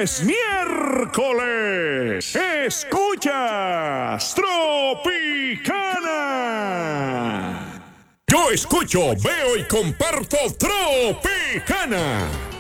es miércoles. Escuchas Tropicana. Yo escucho, veo y comparto Tropicana.